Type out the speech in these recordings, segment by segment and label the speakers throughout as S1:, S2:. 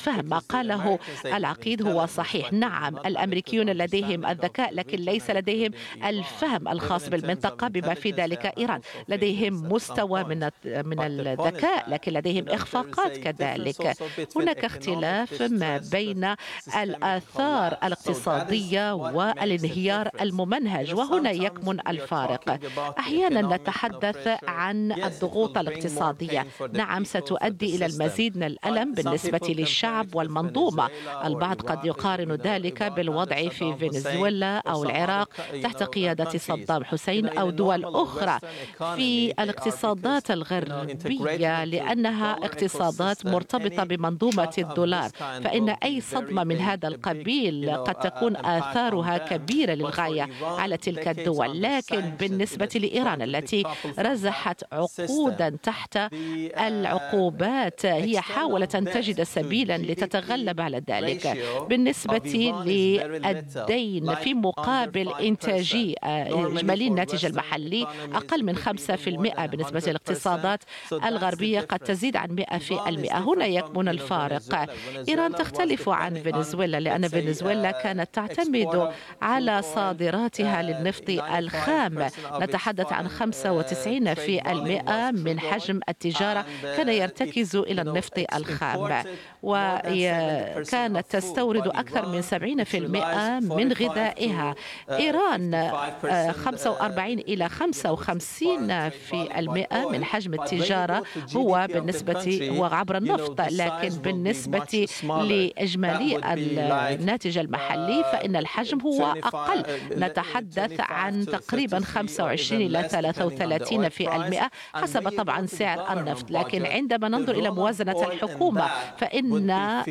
S1: الفهم. ما قاله العقيد هو صحيح. نعم، الأمريكيون لديهم الذكاء لكن ليس لديهم الفهم الخاص بالمنطقة بما في ذلك إيران. لديهم مستوى من الذكاء لكن لديهم إخفاقات كذلك. هناك اختلاف ما بين الآثار الاقتصادية والانهيار الممنهج، وهنا يكمن الفارق. أحيانا نتحدث عن الضغوط الاقتصادية، نعم ستؤدي إلى المزيد من الألم بالنسبة للشعب والمنظومة. البعض قد يقارن ذلك بالوضع في فنزويلا أو العراق تحت قيادة صدام حسين أو دول أخرى في الاقتصادات الغربية، لأنها اقتصادات مرتبطة بمنظومة الدولار، فإن أي صدمة من هذا القبيل قد تكون آثارها كبيرة للغاية على تلك الدول. لكن بالنسبة لإيران التي رزحت عقودا تحت العقوبات، هي حاولت أن تجد سبيلا لتتغلب على ذلك. بالنسبة للدين في مقابل إجمالي الناتج المحلي أقل من 5%، بالنسبة للاقتصادات الغربية قد تزيد عن 100%. هنا يكمن الفارق. إيران تختلف عن فنزويلا لأن فنزويلا كانت تعتمد على صادراتها للنفط الخام. نتحدث عن 95% من حجم التجارة كان يرتكز إلى النفط الخام، وكانت تستورد أكثر من 70% من غذائها. إيران 45 إلى 55% من حجم التجارة هو عبر النفط، لكن بالنسبة لإجمالي الناتج المحلي فإن الحجم هو أقل. نتحدث عن تقريبا 25 إلى 33% حسب طبعا سعر النفط. لكن عندما ننظر إلى موازنة الحكومة فإن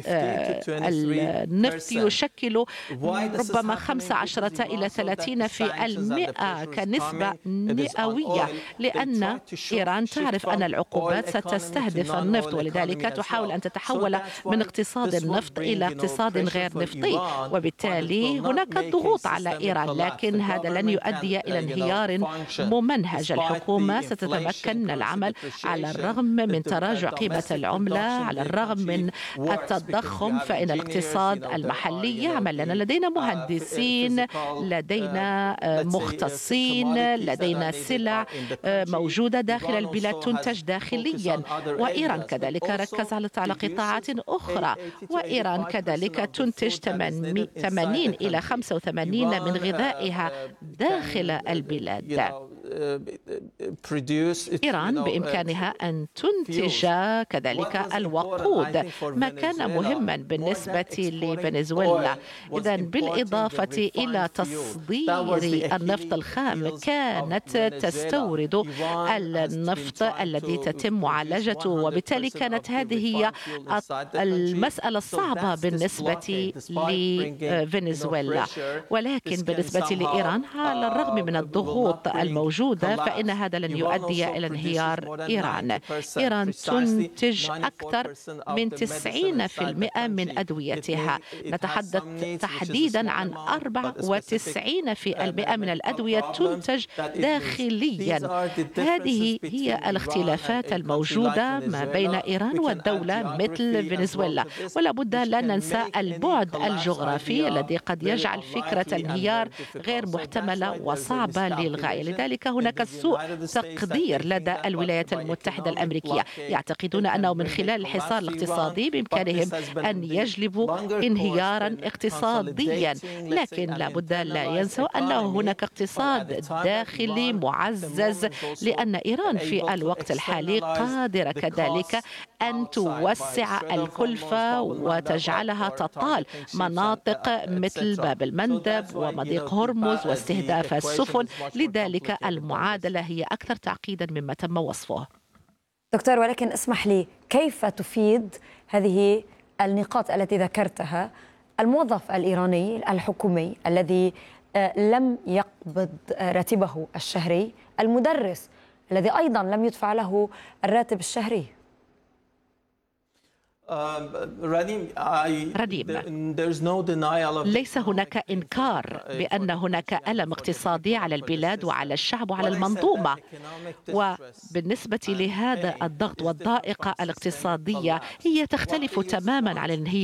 S1: النفط يشكل ربما 15 إلى 30% كنسبة مئوية، لأن إيران تعرف أن العقوبات ستستهدف النفط، ولذلك تحاول أن تتحول من اقتصاد النفط إلى اقتصاد غير نفطي، وبالتالي هناك ضغوط على إيران، لكن هذا لن يؤدي إلى انهيار ممنهج. الحكومة ستتمكن من العمل على الرغم من تراجع قيمة العملة، على الرغم من التضخم، فإن الاقتصاد المحلي يعمل. لدينا مهندسين، لدينا مختصين، لدينا سلع موجودة داخل البلاد تنتج داخليا، وإيران كذلك ركز على قطاعات أخرى، وإيران كذلك تنتج 80 إلى 85 من غذائها داخل البلاد. إيران بإمكانها أن تنتج كذلك الوقود، ما كان مهما بالنسبة لفنزويلا. إذن بالإضافة إلى تصدير النفط الخام كانت تستورد النفط الذي تتم معالجته، وبالتالي كانت هذه هي المسألة الصعبة بالنسبة لفنزويلا. ولكن بالنسبة لإيران على الرغم من الضغوط الموجودة فإن هذا لن يؤدي إلى انهيار إيران. إيران تنتج أكثر من 90% من أدويتها. نتحدث تحديدا عن 94% من الأدوية تنتج داخليا. هذه هي الاختلافات الموجودة ما بين إيران والدولة مثل فنزويلا، ولا بد لا ننسى البعد الجغرافي الذي قد يجعل فكرة الانهيار غير محتملة وصعبة للغاية. لذلك هناك سوء تقدير لدى الولايات المتحدة الأمريكية، يعتقدون أنه من خلال الحصار الاقتصادي بإمكانهم أن يجلبوا انهيارا اقتصاديا، لكن لا بد لا ينسوا أنه هناك اقتصاد داخلي معزز، لأن إيران في الوقت الحالي قادرة كذلك أن توسع الكلفة وتجعلها تطال مناطق مثل باب المندب ومضيق هرمز واستهداف السفن. لذلك المعادلة هي أكثر تعقيدا مما تم وصفه.
S2: دكتور، ولكن اسمح لي، كيف تفيد هذه النقاط التي ذكرتها الموظف الإيراني الحكومي الذي لم يقبض راتبه الشهري، المدرس الذي أيضا لم يدفع له الراتب الشهري؟
S1: رديم، ليس هناك إنكار بأن هناك ألم اقتصادي على البلاد وعلى الشعب وعلى المنظومة، وبالنسبة لهذا الضغط والضائقة الاقتصادية هي تختلف تماما عن الانهيار